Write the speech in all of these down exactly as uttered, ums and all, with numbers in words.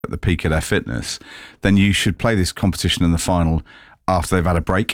at the peak of their fitness, then you should play this competition in the final after they've had a break.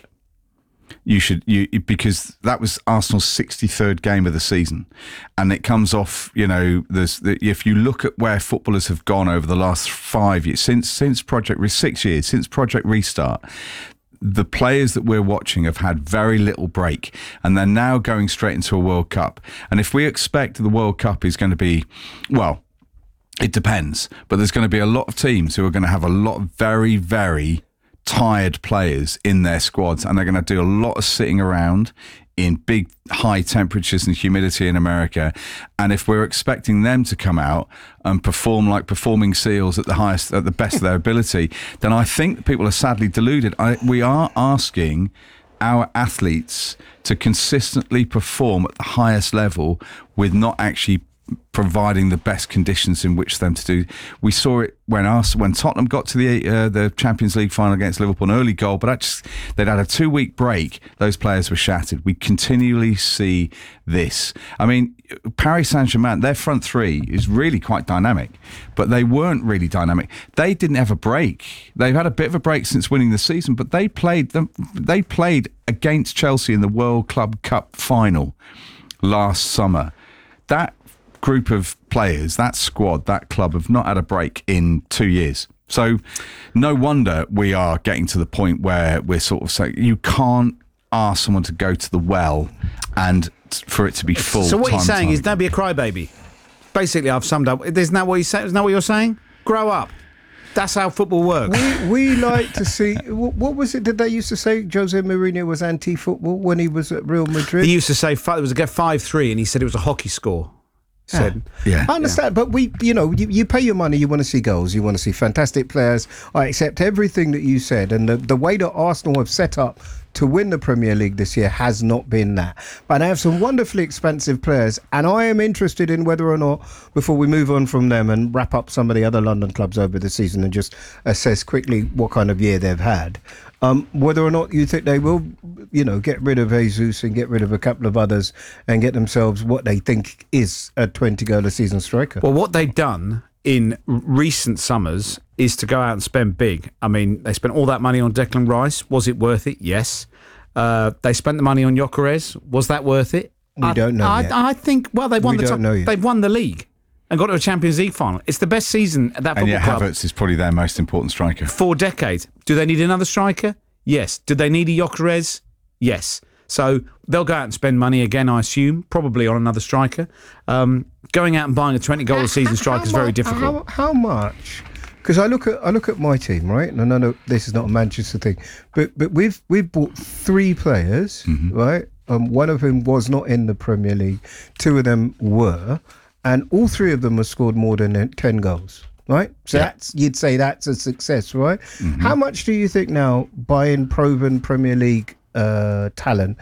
You should, you because that was Arsenal's sixty-third game of the season, and it comes off. You know, there's the, if you look at where footballers have gone over the last five years since since Project six years since Project Restart. The players that we're watching have had very little break, and they're now going straight into a World Cup. And if we expect the World Cup is going to be, well, it depends, but there's going to be a lot of teams who are going to have a lot of very, very tired players in their squads, and they're going to do a lot of sitting around in big high temperatures and humidity in America. And if we're expecting them to come out and perform like performing seals at the highest, at the best of their ability, then I think people are sadly deluded. I, we are asking our athletes to consistently perform at the highest level with not actually providing the best conditions in which them to do. We saw it when us when Tottenham got to the uh, the Champions League final against Liverpool, an early goal, but just, they'd had a two week break. Those players were shattered. We continually see this. I mean, Paris Saint-Germain, their front three is really quite dynamic, but they weren't really dynamic. They didn't have a break. They've had a bit of a break since winning the season, but they played them. They played against Chelsea in the World Club Cup final last summer. That group of players, that squad, that club have not had a break in two years. So no wonder we are getting to the point where we're sort of saying you can't ask someone to go to the well and for it to be full. So what time you're saying time. is don't be a crybaby. Basically, I've summed up. Isn't that what you say? Isn't that what you're saying? Grow up. That's how football works. We, we like to see... What was it that they used to say? Jose Mourinho was anti-football when he was at Real Madrid? He used to say it was a five three and he said it was a hockey score. Said. Yeah. I understand, yeah. But we, you know, you, you pay your money, you want to see goals, you want to see fantastic players. I accept everything that you said, and the, the way that Arsenal have set up to win the Premier League this year has not been that. But they have some wonderfully expensive players, and I am interested in whether or not, before we move on from them and wrap up some of the other London clubs over the season and just assess quickly what kind of year they've had, um, whether or not you think they will, you know, get rid of Jesus and get rid of a couple of others and get themselves what they think is a twenty-goal-a-season striker. Well, what they've done in recent summers is to go out and spend big. I mean, they spent all that money on Declan Rice. Was it worth it? Yes. Uh, they spent the money on Gyökeres. Was that worth it? We I, don't know I, yet. I think, well, they've won we the don't top, know yet. They've won the league and got to a Champions League final. It's the best season at that football and yet club. Havertz is probably their most important striker. For decades. Do they need another striker? Yes. Do they need a Gyökeres? Yes. So they'll go out and spend money again, I assume, probably on another striker. Um, going out and buying a twenty-goal-a-season striker is very difficult. How, how much? Because I look at I look at my team, right? And I know this is not a Manchester thing, but but we've we've bought three players, mm-hmm. right? Um, one of whom was not in the Premier League. Two of them were, and all three of them have scored more than ten goals. Right, so yeah. that's you'd say that's a success, right? Mm-hmm. How much do you think now buying proven Premier League uh, talent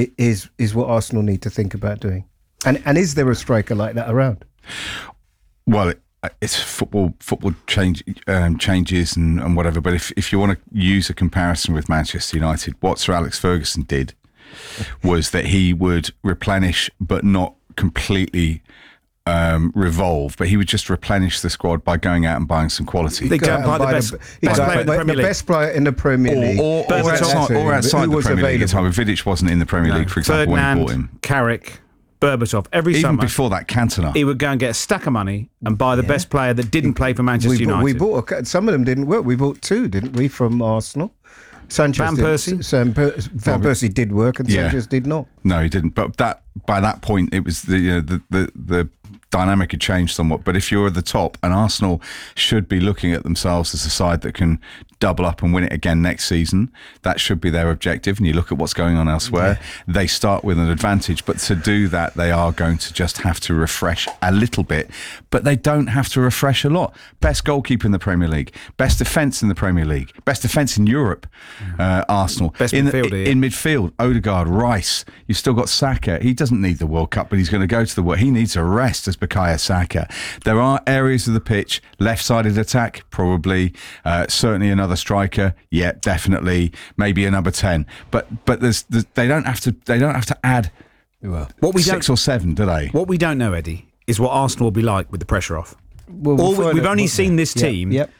is is what Arsenal need to think about doing? And and is there a striker like that around? Well, it, it's football. Football change um, changes and, and whatever. But if if you want to use a comparison with Manchester United, what Sir Alex Ferguson did was that he would replenish, but not completely. Um, revolve, but he would just replenish the squad by going out and buying some quality. They go buy the best, the, best player in the Premier the League. best player in the Premier League, or, or, or outside, or outside the Premier League. At the time, Vidic wasn't in the Premier no. League, for example, Ferdinand, when he bought him. Carrick, Berbatov, every Even summer. before that, Cantona. He would go and get a stack of money and buy the yeah. best player that didn't play for Manchester we United. Bought, we bought a, some of them didn't work. We bought two, didn't we, from Arsenal? Sanchez Van did, Persie. Sam per, Van Persie did work, and yeah. Sanchez did not. No, he didn't. But that by that point, it was the you know, the the the. dynamic had changed somewhat, but if you're at the top, and Arsenal should be looking at themselves as a side that can double up and win it again next season, that should be their objective. And you look at what's going on elsewhere, yeah. they start with an advantage, but to do that, they are going to just have to refresh a little bit, but they don't have to refresh a lot. Best goalkeeper in the Premier League, best defence in the Premier League, best defence in Europe, uh, Arsenal. Best in, midfield, in, yeah. in midfield, Odegaard, Rice, you've still got Saka. He doesn't need the World Cup, but he's going to go to the World. He needs a rest as Bukayo Saka. There are areas of the pitch, left-sided attack, probably, uh, certainly another striker, yeah, definitely, maybe a number ten. But but there's, there's they don't have to they don't have to add well, what we six or seven, do they? What we don't know, Eddie, is what Arsenal will be like with the pressure off. Well, All we, further- we've only well, seen this yeah, team yep.